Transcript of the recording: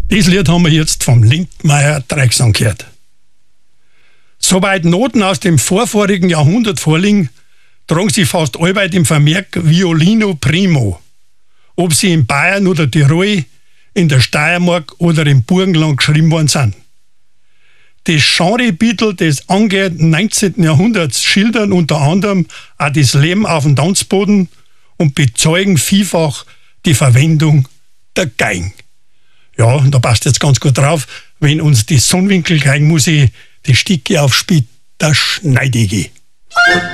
Das Lied haben wir jetzt vom Lindmeier Dreigesang gehört. Soweit Noten aus dem vorvorigen Jahrhundert vorliegen, tragen sie fast allweit im Vermerk Violino Primo. Ob sie in Bayern oder Tirol, in der Steiermark oder im Burgenland geschrieben worden sind. Das Genrebild des angehenden 19. Jahrhunderts schildern unter anderem auch das Leben auf dem Tanzboden und bezeugen vielfach die Verwendung der Geigen. Ja, da passt jetzt ganz gut drauf, wenn uns die Sonnenwinkel-Geigenmusik die Stücke aufspielt, der Schneidigi.